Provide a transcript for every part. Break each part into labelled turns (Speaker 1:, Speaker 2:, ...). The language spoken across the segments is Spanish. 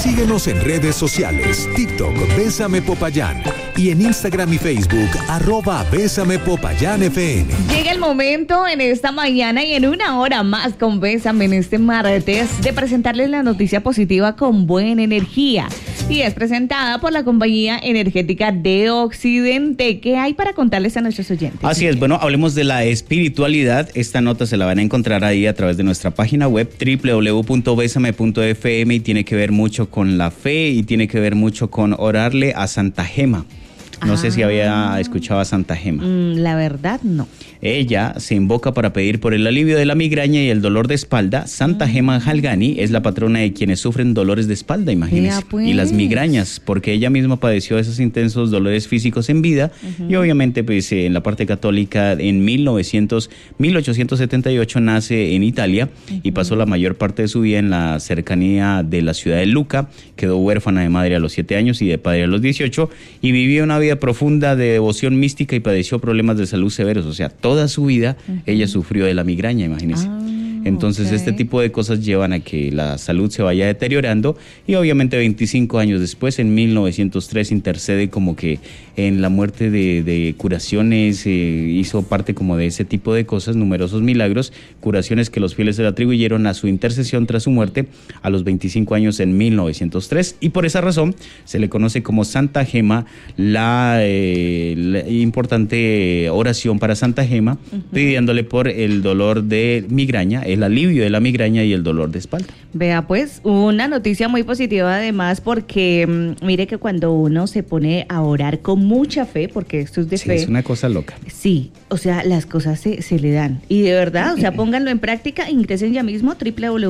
Speaker 1: Síguenos en redes sociales, TikTok, Bésame Popayán, y en Instagram y Facebook, @Bésame Popayán FM.
Speaker 2: Llega el momento en esta mañana y en una hora más con Bésame en este martes de presentarles la noticia positiva con buena energía. Y es presentada por la compañía energética de Occidente. ¿Qué hay para contarles a nuestros oyentes?
Speaker 3: Así es, bueno, hablemos de la espiritualidad. Esta nota se la van a encontrar ahí a través de nuestra página web www.besame.fm y tiene que ver mucho con la fe y tiene que ver mucho con orarle a Santa Gema. No sé si había escuchado a Santa Gema.
Speaker 2: La verdad, no.
Speaker 3: Ella se invoca para pedir por el alivio de la migraña y el dolor de espalda. Santa Gema Halgani es la patrona de quienes sufren dolores de espalda, imagínense.
Speaker 2: Pues.
Speaker 3: Y las migrañas, porque ella misma padeció esos intensos dolores físicos en vida. Y obviamente, pues, en la parte católica, en 1878 nace en Italia y pasó la mayor parte de su vida en la cercanía de la ciudad de Lucca. Quedó huérfana de madre a los 7 años y de padre a los 18 y vivió una vida profunda de devoción mística y padeció problemas de salud severos. O sea, toda su vida ella sufrió de la migraña, imagínense. Entonces, este tipo de cosas llevan a que la salud se vaya deteriorando y obviamente 25 años después, en 1903, intercede como que en la muerte de curaciones, hizo parte como de ese tipo de cosas, numerosos milagros, curaciones que los fieles se le atribuyeron a su intercesión tras su muerte a los 25 años en 1903 y por esa razón se le conoce como Santa Gema, la importante oración para Santa Gema, pidiéndole por el dolor de migraña, el alivio de la migraña y el dolor de espalda.
Speaker 2: Vea, pues, una noticia muy positiva además porque mire que cuando uno se pone a orar con mucha fe, porque esto es de fe.
Speaker 3: Es una cosa loca.
Speaker 2: Sí, o sea, las cosas se le dan. Y de verdad, o sea, pónganlo en práctica, ingresen ya mismo a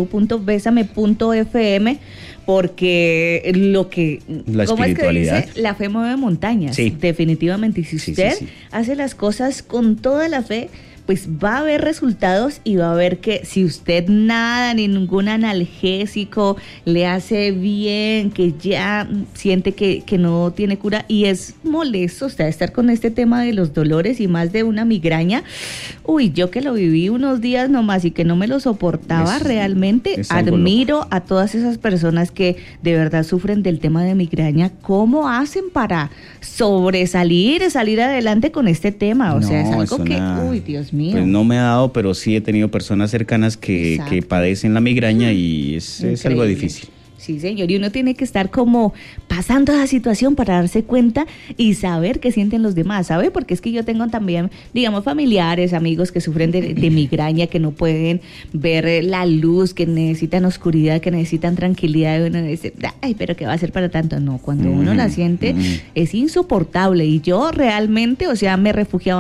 Speaker 2: www.besame.fm porque lo que...
Speaker 3: La espiritualidad.
Speaker 2: Es que dice? La fe mueve montañas.
Speaker 3: Sí.
Speaker 2: Definitivamente. Y si usted hace las cosas con toda la fe, pues va a haber resultados y va a ver que si usted nada ni ningún analgésico le hace bien, que ya siente que no tiene cura y es molesto, o sea, estar con este tema de los dolores y más de una migraña. Uy, yo que lo viví unos días nomás y que no me lo soportaba realmente, admiro a todas esas personas que de verdad sufren del tema de migraña. ¿Cómo hacen para sobresalir, salir adelante con este tema? O sea, es algo que, uy, Dios mío.
Speaker 3: Pues no me ha dado, pero sí he tenido personas cercanas que padecen la migraña y es algo difícil.
Speaker 2: Sí, señor, y uno tiene que estar como pasando esa situación para darse cuenta y saber qué sienten los demás, ¿sabe? Porque es que yo tengo también, digamos, familiares, amigos que sufren de migraña, que no pueden ver la luz, que necesitan oscuridad, que necesitan tranquilidad, y uno dice, ay, pero ¿qué va a hacer para tanto? No, cuando uno la siente es insoportable y yo realmente, o sea, me refugiaba